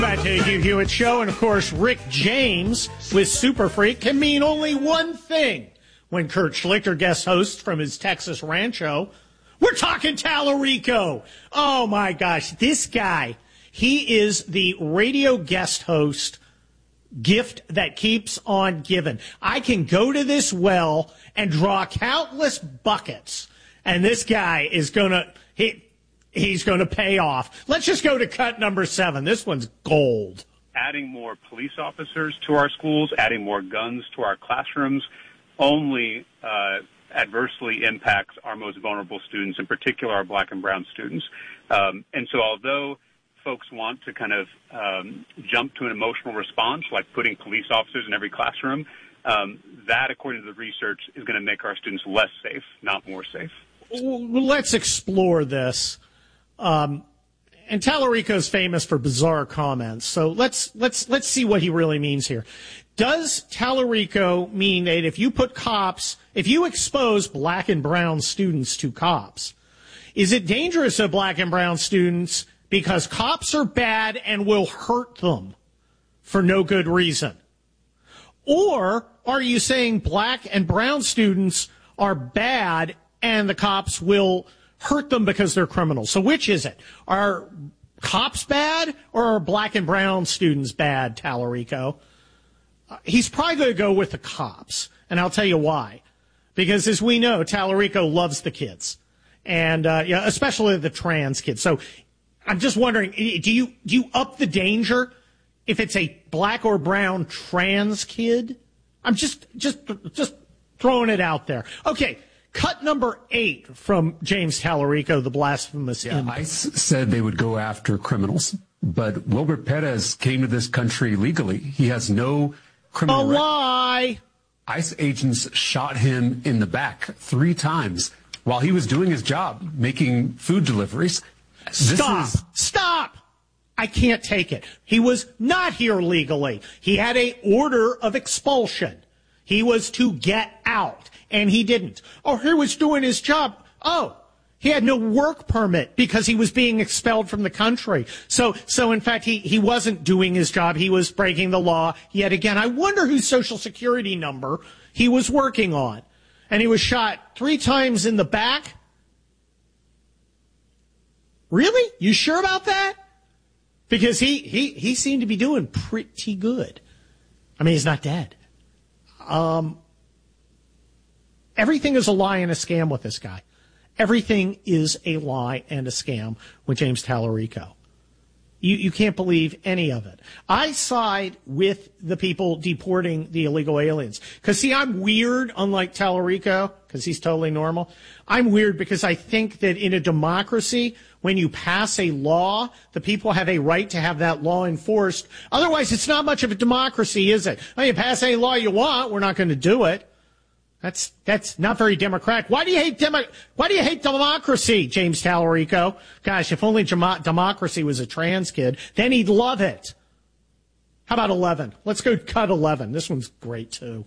Back to the Hugh Hewitt Show, and of course, Rick James with Super Freak can mean only one thing when Kurt Schlichter guest hosts from his Texas rancho. We're talking Tallarico. Oh my gosh, this guy, he is the radio guest host gift that keeps on giving. I can go to this well and draw countless buckets, and this guy is gonna, he's going to pay off. Let's just go to cut number 7. This one's gold. Adding more police officers to our schools, adding more guns to our classrooms, only adversely impacts our most vulnerable students, in particular our black and brown students. And so although folks want to kind of jump to an emotional response, like putting police officers in every classroom, that, according to the research, is going to make our students less safe, not more safe. Well, let's explore this. And Tallarico's famous for bizarre comments, so let's see what he really means here. Does Tallarico mean that if you expose black and brown students to cops, is it dangerous to black and brown students because cops are bad and will hurt them for no good reason? Or are you saying black and brown students are bad and the cops will hurt them because they're criminals? So which is it? Are cops bad or are black and brown students bad, Tallarico? He's probably going to go with the cops, and I'll tell you why. Because as we know, Tallarico loves the kids, and especially the trans kids. So I'm just wondering, do you up the danger if it's a black or brown trans kid? I'm just throwing it out there. Okay. Cut number 8 from James Tallarico, the blasphemous imp. ICE said they would go after criminals, but Wilber Perez came to this country legally. He has no criminal record. A lie! ICE agents shot him in the back 3 times while he was doing his job, making food deliveries. Stop! I can't take it. He was not here legally. He had an order of expulsion. He was to get out. And he didn't. Oh, he was doing his job. Oh, he had no work permit because he was being expelled from the country. So in fact, he wasn't doing his job. He was breaking the law yet again. I wonder whose Social Security number he was working on. And he was shot 3 times in the back. Really? You sure about that? Because he seemed to be doing pretty good. I mean, he's not dead. Everything is a lie and a scam with this guy. Everything is a lie and a scam with James Tallarico. You can't believe any of it. I side with the people deporting the illegal aliens. Because, see, I'm weird, unlike Tallarico, because he's totally normal. I'm weird because I think that in a democracy, when you pass a law, the people have a right to have that law enforced. Otherwise, it's not much of a democracy, is it? Well, you pass any law you want, we're not going to do it. That's not very democratic. Why do you hate democracy, James Tallarico? Gosh, if only democracy was a trans kid, then he'd love it. How about 11? Let's go cut 11. This one's great too.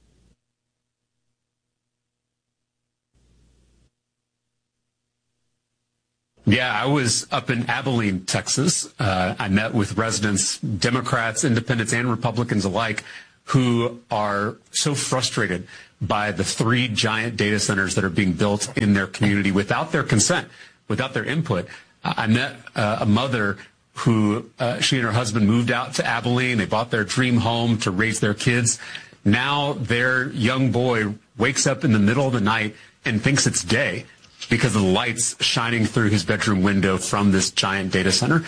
Yeah, I was up in Abilene, Texas. I met with residents, Democrats, independents, and Republicans alike, who are so frustrated by the 3 giant data centers that are being built in their community without their consent, without their input. I met a mother who, she and her husband moved out to Abilene. They bought their dream home to raise their kids. Now their young boy wakes up in the middle of the night and thinks it's day because of the lights shining through his bedroom window from this giant data center.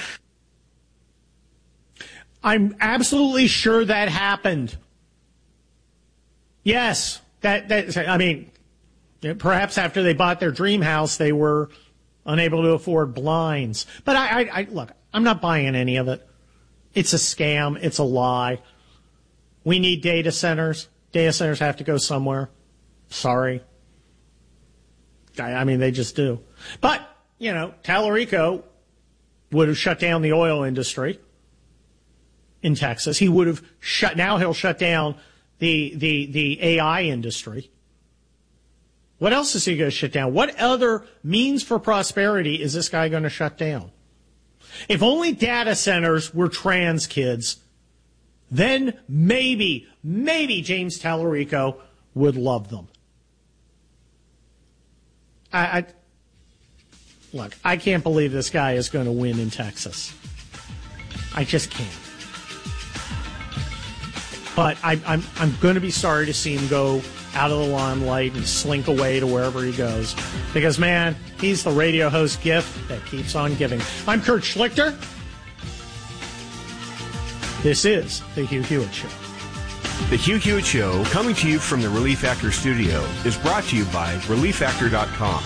I'm absolutely sure that happened. Yes, I mean, perhaps after they bought their dream house, they were unable to afford blinds. But I look, I'm not buying any of it. It's a scam. It's a lie. We need data centers. Data centers have to go somewhere. Sorry. I mean, they just do. But, Tallarico would have shut down the oil industry in Texas. He would have he'll shut down the AI industry. What else is he going to shut down? What other means for prosperity is this guy going to shut down? If only data centers were trans kids, then maybe James Tallarico would love them. Look, I can't believe this guy is going to win in Texas. I just can't. But I'm going to be sorry to see him go out of the limelight and slink away to wherever he goes. Because, man, he's the radio host gift that keeps on giving. I'm Kurt Schlichter. This is The Hugh Hewitt Show. The Hugh Hewitt Show, coming to you from the Relief Factor studio, is brought to you by ReliefFactor.com.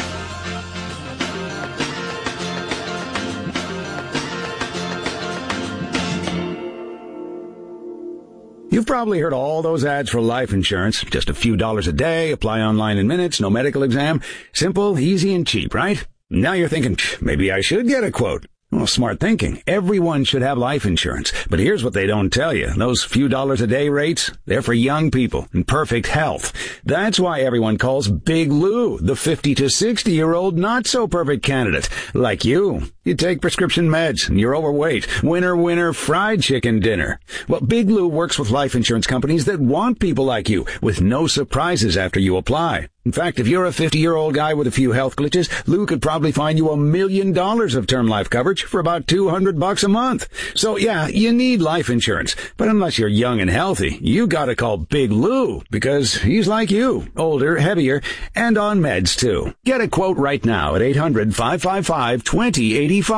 You've probably heard all those ads for life insurance. Just a few dollars a day, apply online in minutes, no medical exam. Simple, easy, and cheap, right? Now you're thinking, maybe I should get a quote. Well, smart thinking. Everyone should have life insurance. But here's what they don't tell you. Those few dollars a day rates, they're for young people in perfect health. That's why everyone calls Big Lou the 50 to 60-year-old not-so-perfect candidate. Like you. You take prescription meds and you're overweight. Winner, fried chicken dinner. Well, Big Lou works with life insurance companies that want people like you with no surprises after you apply. In fact, if you're a 50-year-old guy with a few health glitches, Lou could probably find you $1 million of term life coverage for about $200 a month. So yeah, you need life insurance. But unless you're young and healthy, you gotta call Big Lou because he's like you, older, heavier, and on meds too. Get a quote right now at 800-555-2085.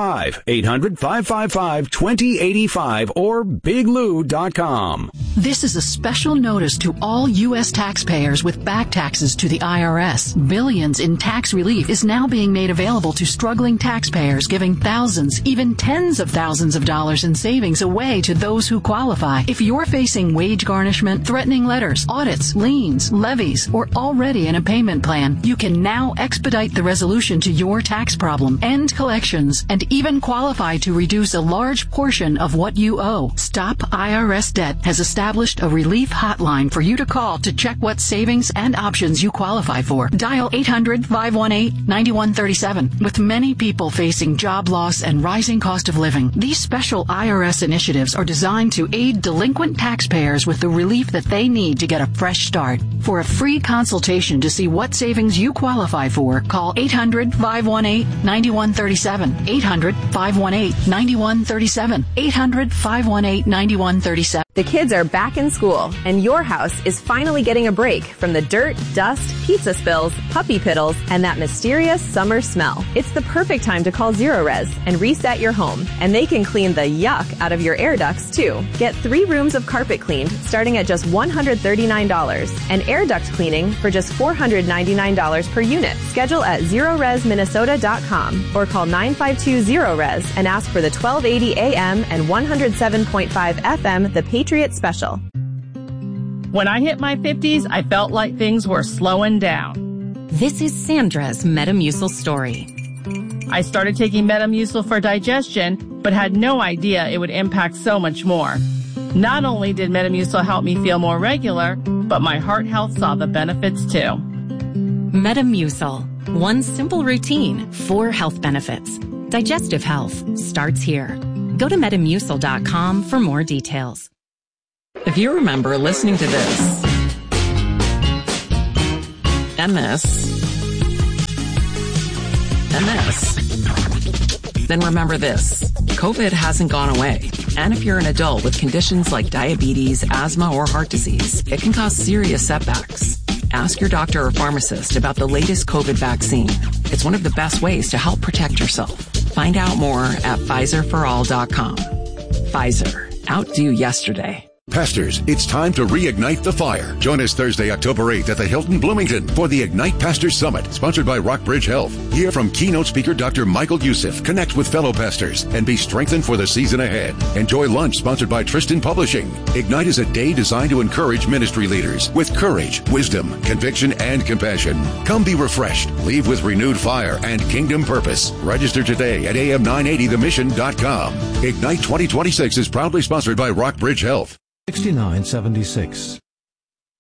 800-555-2085 or biglou.com. This is a special notice to all U.S. taxpayers with back taxes to the IRS. Billions in tax relief is now being made available to struggling taxpayers, giving thousands, even tens of thousands of dollars in savings away to those who qualify. If you're facing wage garnishment, threatening letters, audits, liens, levies, or already in a payment plan, you can now expedite the resolution to your tax problem, end collections, and even qualify to reduce a large portion of what you owe. Stop IRS Debt has established a relief hotline for you to call to check what savings and options you qualify for. Dial 800-518-9137. With many people facing job loss and rising cost of living, these special IRS initiatives are designed to aid delinquent taxpayers with the relief that they need to get a fresh start. For a free consultation to see what savings you qualify for, call 800-518-9137. 800-518-9137. 800-518-9137. The kids are back in school, and your house is finally getting a break from the dirt, dust, pizza spills, puppy piddles, and that mysterious summer smell. It's the perfect time to call Zerorez and reset your home, and they can clean the yuck out of your air ducts, too. Get 3 rooms of carpet cleaned starting at just $139, and air duct cleaning for just $499 per unit. Schedule at ZerorezMinnesota.com or call 952-ZeroRez and ask for the 1280 AM and 107.5 FM The Patriot Special. When I hit my 50s, I felt like things were slowing down. This is Sandra's Metamucil story. I started taking Metamucil for digestion, but had no idea it would impact so much more. Not only did Metamucil help me feel more regular, but my heart health saw the benefits too. Metamucil. One simple routine, 4 health benefits. Digestive health starts here. Go to Metamucil.com for more details. If you remember listening to this, and this, and this, then remember this. COVID hasn't gone away. And if you're an adult with conditions like diabetes, asthma, or heart disease, it can cause serious setbacks. Ask your doctor or pharmacist about the latest COVID vaccine. It's one of the best ways to help protect yourself. Find out more at PfizerForAll.com. Pfizer. Outdo yesterday. Pastors, it's time to reignite the fire. Join us Thursday, October 8th at the Hilton Bloomington for the Ignite Pastors Summit, sponsored by Rockbridge Health. Hear from keynote speaker Dr. Michael Youssef, connect with fellow pastors, and be strengthened for the season ahead. Enjoy lunch sponsored by Tristan Publishing. Ignite is a day designed to encourage ministry leaders with courage, wisdom, conviction, and compassion. Come be refreshed, leave with renewed fire and kingdom purpose. Register today at am980themission.com. Ignite 2026 is proudly sponsored by Rockbridge Health. 6976.